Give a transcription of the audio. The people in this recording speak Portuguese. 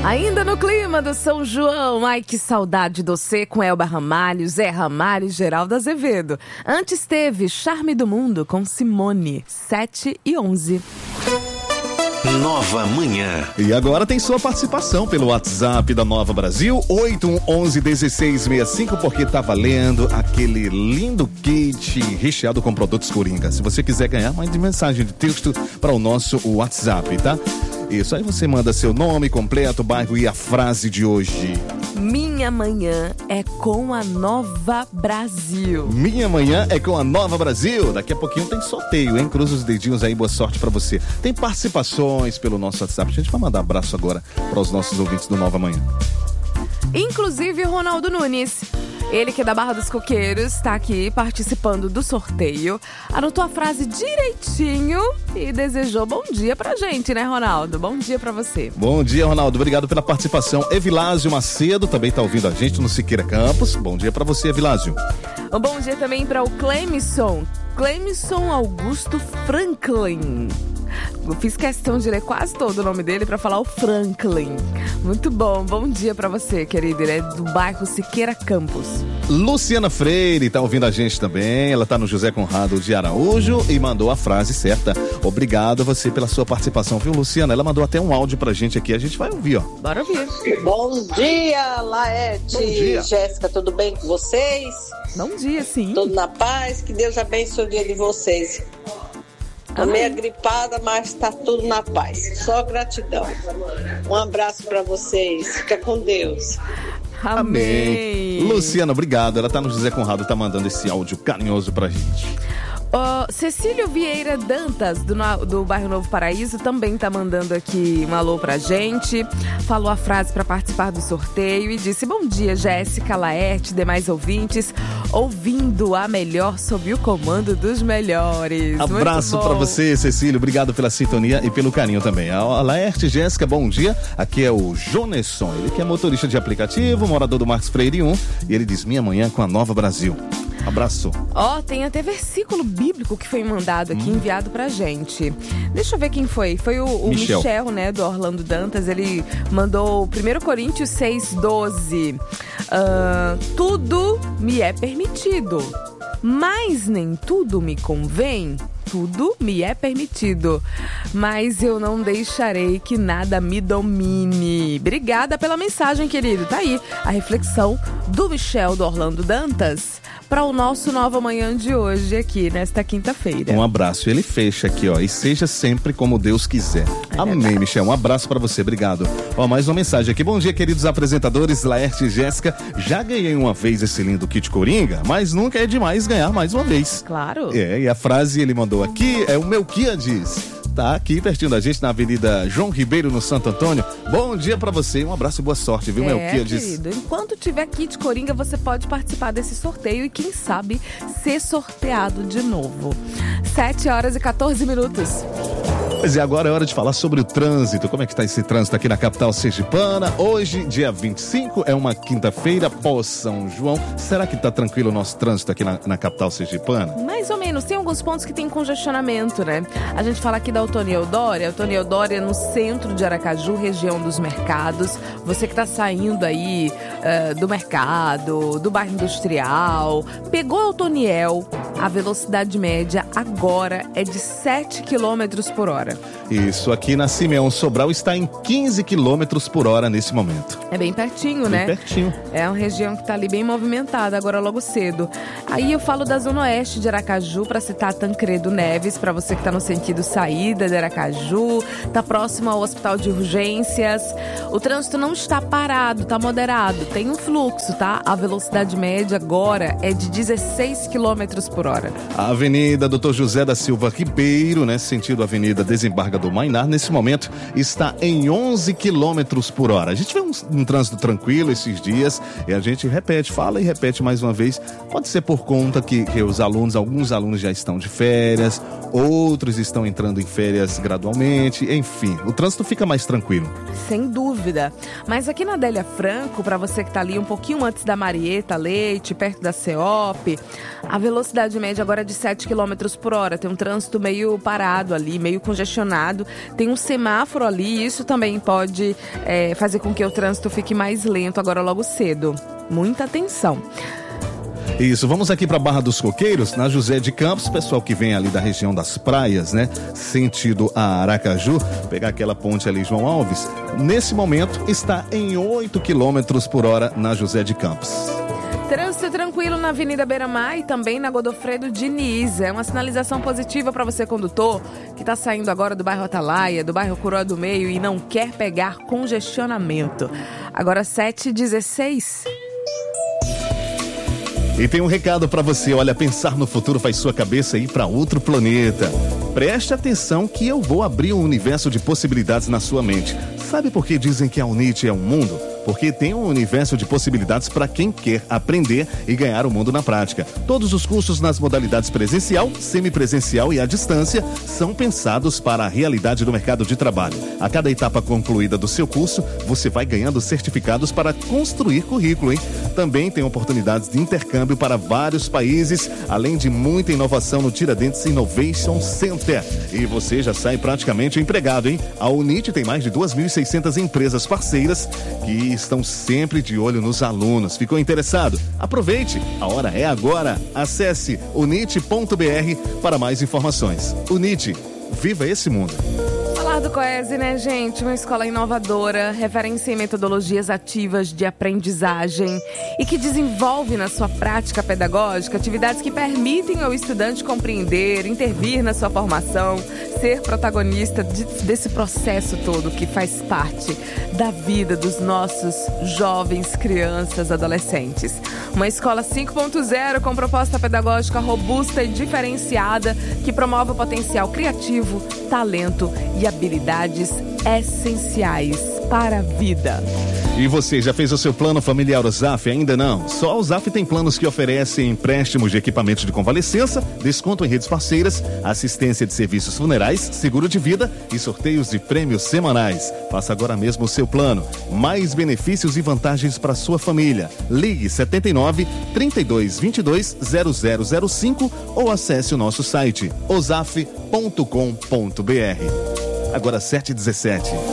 Ainda no clima do São João, ai que saudade do C com Elba Ramalho, Zé Ramalho e Geraldo Azevedo. Antes teve Charme do Mundo com Simone, 7h11. Nova Manhã. E agora tem sua participação pelo WhatsApp da Nova Brasil, 8111-1665, porque tá valendo aquele lindo kit recheado com produtos Coringa. Se você quiser ganhar, mande mensagem de texto para o nosso WhatsApp, tá? Isso, aí você manda seu nome completo, bairro e a frase de hoje. Minha manhã é com a Nova Brasil. Minha manhã é com a Nova Brasil. Daqui a pouquinho tem sorteio, hein? Cruza os dedinhos aí, boa sorte pra você. Tem participações pelo nosso WhatsApp. A gente vai mandar abraço agora para os nossos ouvintes do Nova Manhã. Inclusive Ronaldo Nunes, ele que é da Barra dos Coqueiros, está aqui participando do sorteio. Anotou a frase direitinho e desejou bom dia pra gente, né, Ronaldo? Bom dia pra você. Bom dia, Ronaldo. Obrigado pela participação. Evilásio Macedo também tá ouvindo a gente no Siqueira Campos. Bom dia pra você, Evilásio. Um bom dia também para o Clemson Augusto Franklin. Eu fiz questão de ler quase todo o nome dele para falar o Franklin. Muito bom dia para você, querido. Ele é do bairro Siqueira Campos. Luciana Freire tá ouvindo a gente também. Ela tá no José Conrado de Araújo e mandou a frase certa. Obrigado a você pela sua participação, viu, Luciana? Ela mandou até um áudio pra gente aqui. A gente vai ouvir, ó. Bora ouvir. Bom dia, Laerte. Bom dia. Jéssica, tudo bem com vocês? Bom dia, sim. Tudo na paz? Que Deus abençoe o dia de vocês. Tô meio gripada, mas tá tudo na paz. Só gratidão. Um abraço pra vocês. Fica com Deus. Amém. Luciana, obrigado. Ela tá no José Conrado, tá mandando esse áudio carinhoso pra gente. Cecílio Vieira Dantas, do bairro Novo Paraíso, também tá mandando aqui um alô pra gente. Falou a frase para participar do sorteio e disse: bom dia, Jéssica, Laerte, demais ouvintes, ouvindo a melhor sob o comando dos melhores. Abraço pra você, Cecílio. Obrigado pela sintonia e pelo carinho também. A Laerte, Jéssica, bom dia. Aqui é o Jonesson, ele que é motorista de aplicativo, morador do Marcos Freire 1, e ele diz: minha manhã com a Nova Brasil. Abraço. Tem até versículo bíblico que foi mandado aqui, enviado pra gente. Deixa eu ver quem foi. Foi o Michel, né, do Orlando Dantas. Ele mandou 1 Coríntios 6:12. Tudo me é permitido, mas nem tudo me convém. Tudo me é permitido, mas eu não deixarei que nada me domine. Obrigada pela mensagem, querido. Tá aí a reflexão do Michel, do Orlando Dantas, para o nosso Nova Manhã de hoje aqui, nesta quinta-feira. Um abraço. Ele fecha aqui, ó. E seja sempre como Deus quiser. Amém, Michel. Um abraço para você. Obrigado. Mais uma mensagem aqui. Bom dia, queridos apresentadores, Laerte e Jéssica. Já ganhei uma vez esse lindo kit Coringa, mas nunca é demais ganhar mais uma vez. Claro. E a frase ele mandou aqui é o Melquiades. Tá aqui pertinho da gente na Avenida João Ribeiro, no Santo Antônio. Bom dia pra você, um abraço e boa sorte, viu, Melquiades? Querido, enquanto tiver kit Coringa, você pode participar desse sorteio e quem sabe ser sorteado de novo. 7h14. Pois é, agora é hora de falar sobre o trânsito. Como é que tá esse trânsito aqui na capital sergipana? Hoje, dia 25, é uma quinta-feira pós-São João. Será que tá tranquilo o nosso trânsito aqui na capital sergipana? Mais ou menos. Tem alguns pontos que tem congestionamento, né? A gente fala aqui da Otônia Eudória. Otônia Eudória no centro de Aracaju, região dos mercados. Você que tá saindo aí do mercado, do bairro industrial, pegou a Otoniel, a velocidade média agora é de 7 km por hora. Isso, aqui na Simeão Sobral está em 15 km por hora nesse momento. É bem pertinho, né? Bem pertinho. É uma região que está ali bem movimentada, agora logo cedo. Aí eu falo da Zona Oeste de Aracaju, para citar Tancredo Neves, para você que está no sentido saída de Aracaju, está próximo ao Hospital de Urgências. O trânsito não está parado, está moderado, tem um fluxo, tá? A velocidade média agora é de 16 km por hora. A Avenida Dr. José da Silva Ribeiro, né, sentido Avenida Desembargador Mainar, nesse momento está em 11 km por hora. A gente vê um trânsito tranquilo esses dias e a gente fala e repete mais uma vez. Pode ser por conta que alguns alunos já estão de férias, outros estão entrando em férias gradualmente, enfim, o trânsito fica mais tranquilo. Sem dúvida. Mas aqui na Adélia Franco, para você que está ali um pouquinho antes da Marieta Leite, perto da CEOP, a velocidade média agora é de 7 km por hora. Tem um trânsito meio parado ali, meio congestionado congestionado, tem um semáforo ali, isso também pode fazer com que o trânsito fique mais lento agora logo cedo. Muita atenção. Isso, vamos aqui para Barra dos Coqueiros, na José de Campos, pessoal que vem ali da região das praias, né? Sentido a Aracaju, pegar aquela ponte ali, João Alves, nesse momento está em 8 km por hora na José de Campos. Trânsito tranquilo na Avenida Beira-Mar e também na Godofredo Diniz. É uma sinalização positiva para você, condutor, que está saindo agora do bairro Atalaia, do bairro Coroa do Meio e não quer pegar congestionamento. Agora 7h16. E tem um recado para você, olha, pensar no futuro faz sua cabeça ir para outro planeta. Preste atenção que eu vou abrir um universo de possibilidades na sua mente. Sabe por que dizem que a UNIT é um mundo? Porque tem um universo de possibilidades para quem quer aprender e ganhar o mundo na prática. Todos os cursos nas modalidades presencial, semipresencial e à distância são pensados para a realidade do mercado de trabalho. A cada etapa concluída do seu curso, você vai ganhando certificados para construir currículo, hein? Também tem oportunidades de intercâmbio para vários países, além de muita inovação no Tiradentes Innovation Center. E você já sai praticamente empregado, hein? A UNIT tem mais de 2.600 empresas parceiras que estão sempre de olho nos alunos. Ficou interessado? Aproveite! A hora é agora. Acesse unit.br para mais informações. UNIT, viva esse mundo! Falar do Coese, né, gente? Uma escola inovadora, referência em metodologias ativas de aprendizagem e que desenvolve na sua prática pedagógica atividades que permitem ao estudante compreender, intervir na sua formação, ser protagonista desse processo todo que faz parte da vida dos nossos jovens, crianças, adolescentes. Uma escola 5.0 com proposta pedagógica robusta e diferenciada que promove o potencial criativo, talento e habilidades essenciais para a vida. E você, já fez o seu plano familiar Ozaf? Ainda não? Só a Ozaf tem planos que oferecem empréstimos de equipamentos de convalescença, desconto em redes parceiras, assistência de serviços funerais, seguro de vida e sorteios de prêmios semanais. Faça agora mesmo o seu plano. Mais benefícios e vantagens para sua família. Ligue 79 32 22 0005 ou acesse o nosso site ozaf.com.br. Agora 7h17.